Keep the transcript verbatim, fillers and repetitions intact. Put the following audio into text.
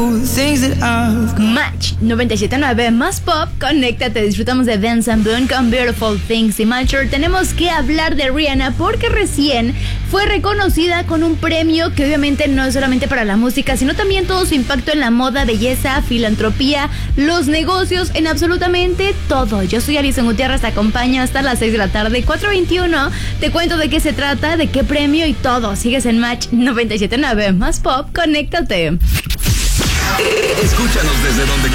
Match noventa y siete punto nueve más pop, conéctate, disfrutamos de Dance and Boone con Beautiful Things. Y Matcher, tenemos que hablar de Rihanna porque recién fue reconocida con un premio que obviamente no es solamente para la música, sino también todo su impacto en la moda, belleza, filantropía, los negocios, en absolutamente todo. Yo soy Alison Gutiérrez, te acompaño hasta las seis de la tarde, cuatro veintiuno. Te cuento de qué se trata, de qué premio y todo. Sigues en Match noventa y siete punto nueve más pop, conéctate. Escúchanos desde donde